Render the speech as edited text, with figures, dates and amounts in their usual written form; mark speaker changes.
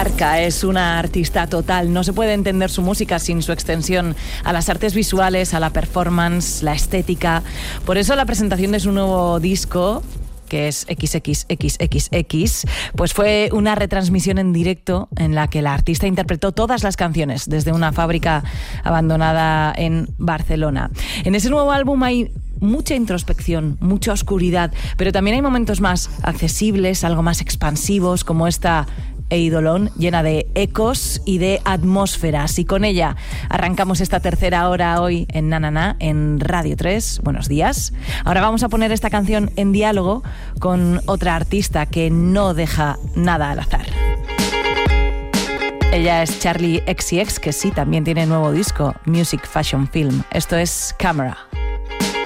Speaker 1: Arca es una artista total. No se puede entender su música sin su extensión a las artes visuales, a la performance, la estética. Por eso la presentación de su nuevo disco, que es XXXXX, pues fue una retransmisión en directo en la que la artista interpretó todas las canciones desde una fábrica abandonada en Barcelona. En ese nuevo álbum hay mucha introspección, mucha oscuridad, pero también hay momentos más accesibles, algo más expansivos, como esta Eidolon, llena de ecos y de atmósferas. Y con ella arrancamos esta tercera hora hoy en Na en Radio 3. Buenos días. Ahora vamos a poner esta canción en diálogo con otra artista que no deja nada al azar. Ella es Charli XCX, que sí, también tiene nuevo disco, Music Fashion Film. Esto es Camera.